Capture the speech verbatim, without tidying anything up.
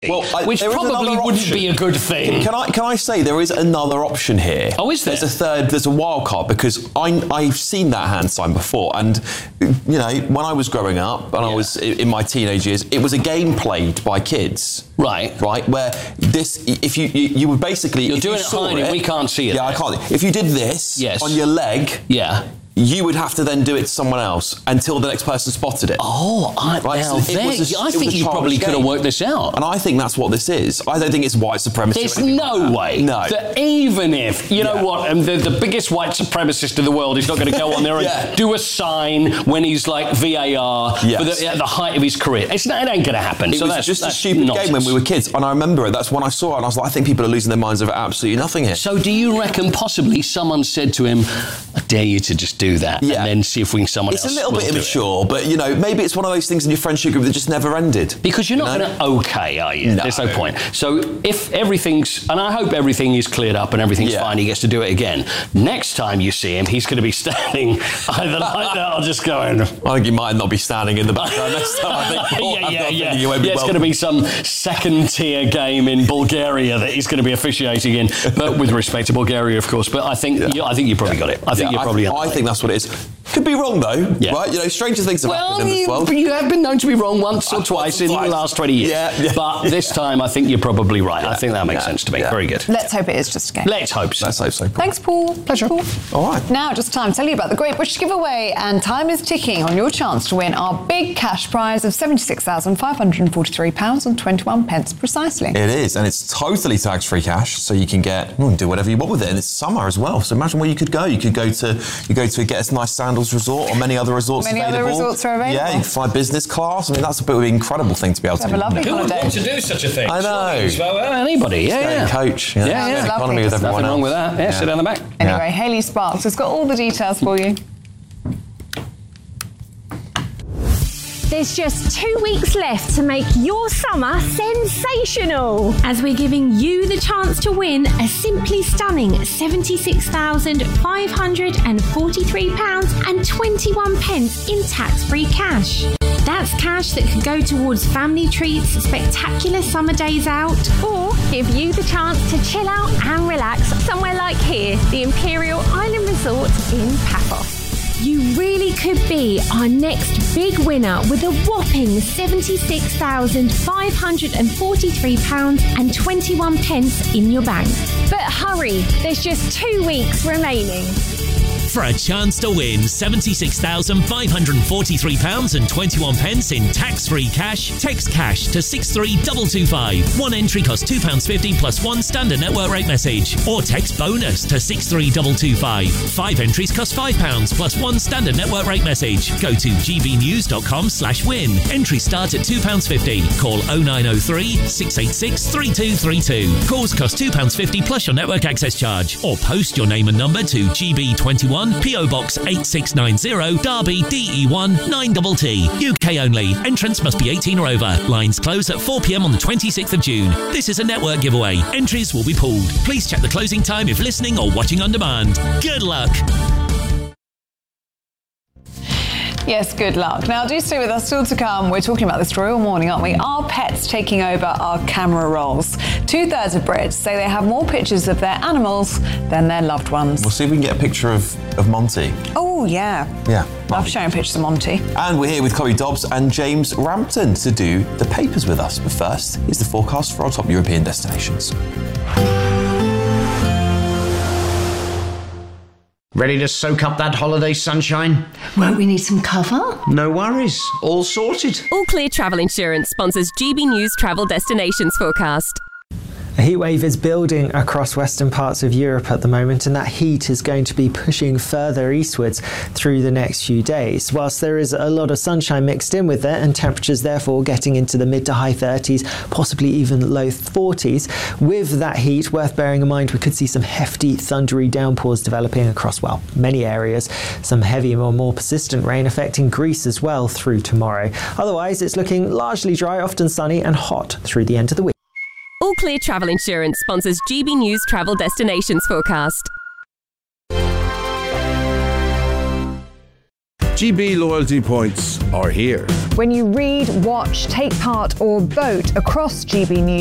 Well, I, which probably wouldn't option. be a good thing. Can I can I say there is another option here? Oh, is there? There's a third, there's a wild card, because I, I've seen that hand sign before, and, you know, when I was growing up, and yeah. I was in my teenage years, it was a game played by kids. Right. Right, where this, if you, you, you would basically... You're doing you it hiding, it, we can't see it. Yeah, I can't. If you did this yes. on your leg... Yeah. You would have to then do it to someone else until the next person spotted it. Oh, I, right? now so there, a, I think you probably could have worked this out. And I think that's what this is. I don't think it's white supremacy. There's no like way no. that even if, you know yeah. what, and the, the biggest white supremacist in the world is not going to go on there yeah. and do a sign when he's like V A R yes. for the, at the height of his career. It's not, it ain't going to happen. It so was that's, just that's a stupid nonsense. game when we were kids. And I remember it. That's when I saw it. And I was like, I think people are losing their minds over absolutely nothing here. So do you reckon possibly someone said to him, I dare you to just do that yeah. and then see if we can someone it's else a little bit will immature, but, you know, maybe it's one of those things in your friendship group that just never ended. Because you're not you know? going to okay, are you? No. There's no point. So if everything's, and I hope everything is cleared up and everything's yeah. fine, he gets to do it again. Next time you see him, he's going to be standing either like that or just going. I think he might not be standing in the background next time. I think, oh, yeah, yeah, yeah. You won't be yeah it's going to be some second tier game in Bulgaria that he's going to be officiating in, but with respect to Bulgaria, of course. But I think, yeah. you, I think you probably got it. I think yeah, you're probably. I, I think that's what it is. Could be wrong though, yeah. right? You know, stranger things have well, happened in this world. You, you have been known to be wrong once or twice in twice. the last twenty years. Yeah, yeah, but this yeah. time, I think you're probably right. Yeah, I think that makes yeah, sense to me. yeah. Very good. Let's hope it is just a game. Let's hope so. Let's hope so. Paul. Thanks, Paul. Pleasure. Paul. All right. Now, just time to tell you about the Great British Giveaway, and time is ticking on your chance to win our big cash prize of seventy-six thousand five hundred forty-three pounds and twenty-one pence precisely. It is, and it's totally tax-free cash, so you can get well, do whatever you want with it, and it's summer as well. So imagine where you could go. You could go to you go to get a nice Sandals resort or many other resorts. Many available. other resorts are available. Yeah, you can fly business class. I mean, that's a bit of an incredible thing to be able to have do. a lovely Who would holiday. want to do such a thing? I know. Well, anybody, yeah, Stay yeah. in coach. You know, Yeah, yeah. economy with There's everyone Nothing else. wrong with that. Yeah, Yeah. sit down the back. Anyway, Yeah. Hayley Sparks has got all the details for you. There's just two weeks left to make your summer sensational, as we're giving you the chance to win a simply stunning seventy-six thousand five hundred forty-three pounds and twenty-one pence in tax-free cash. That's cash that could go towards family treats, spectacular summer days out, or give you the chance to chill out and relax somewhere like here, the Imperial Island Resort in Paphos. You really could be our next big winner with a whopping seventy-six thousand five hundred forty-three pounds and twenty-one pence in your bank. But hurry, there's just two weeks remaining. For a chance to win seventy-six thousand five hundred forty-three pounds and twenty-one pence in tax-free cash, text cash to six three two two five. One entry costs two pounds fifty plus one standard network rate message. Or text bonus to six three two two five. Five entries cost five pounds plus one standard network rate message. Go to gbnews.com slash win. Entries start at two pounds fifty. Call oh nine oh three, six eight six, three two three two. Calls cost two pounds fifty plus your network access charge. Or post your name and number to G B twenty-one, P O Box eight six nine zero, Derby, D E one nine T T. U K only. Entrance must be eighteen or over. Lines close at four p m on the twenty-sixth of June. This is a network giveaway. Entries will be pooled. Please check the closing time if listening or watching on demand. Good luck. Yes, good luck. Now, do stay with us. Still to come, we're talking about this story all morning, aren't we? Are pets taking over our camera rolls? Two-thirds of Brits say they have more pictures of their animals than their loved ones. We'll see if we can get a picture of, of Monty. Oh, yeah. Yeah. Love showing pictures of Monty. And we're here with Chloe Dobbs and James Rampton to do the papers with us. But first, here's the forecast for our top European destinations. Ready to soak up that holiday sunshine? Won't we need some cover? No worries, all sorted. All Clear Travel Insurance sponsors G B News Travel Destinations Forecast. A heatwave is building across western parts of Europe at the moment, and that heat is going to be pushing further eastwards through the next few days. Whilst there is a lot of sunshine mixed in with it, and temperatures therefore getting into the mid to high thirties, possibly even low forties, with that heat, worth bearing in mind, we could see some hefty thundery downpours developing across, well, many areas. Some heavy or more persistent rain affecting Greece as well through tomorrow. Otherwise, it's looking largely dry, often sunny and hot through the end of the week. All Clear Travel Insurance sponsors G B News Travel Destinations Forecast. G B loyalty points are here. When you read, watch, take part, or vote across G B News,